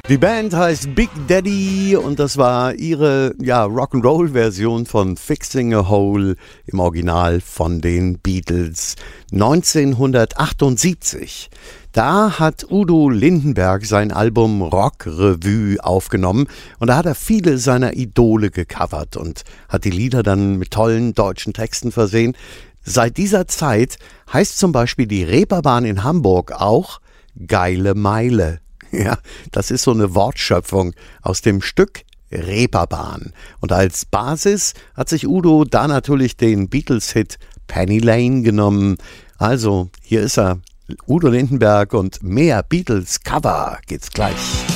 Die Band heißt Big Daddy und das war ihre Rock'n'Roll-Version von Fixing a Hole im Original von den Beatles 1978. Da hat Udo Lindenberg sein Album Rock Revue aufgenommen und da hat er viele seiner Idole gecovert und hat die Lieder dann mit tollen deutschen Texten versehen. Seit dieser Zeit heißt zum Beispiel die Reeperbahn in Hamburg auch Geile Meile. Ja, das ist so eine Wortschöpfung aus dem Stück Reeperbahn. Und als Basis hat sich Udo da natürlich den Beatles-Hit Penny Lane genommen. Also, hier ist er, Udo Lindenberg und mehr Beatles-Cover. Geht's gleich.